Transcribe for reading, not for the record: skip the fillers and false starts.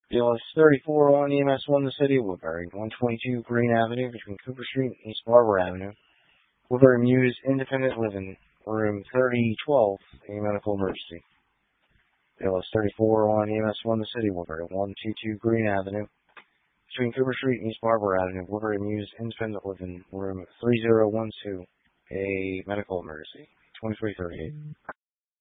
BLS 34 on EMS 1 the City of Woodbury, 122 Green Avenue between Cooper Street and East Barber Avenue. Woodbury Muse Independent Living, room 3012, a medical emergency. BLS 34 on EMS 1 the City of Woodbury, 122 Green Avenue between Cooper Street and East Barber Avenue. Woodbury Muse Independent Living, room 3012, a medical emergency. 2338.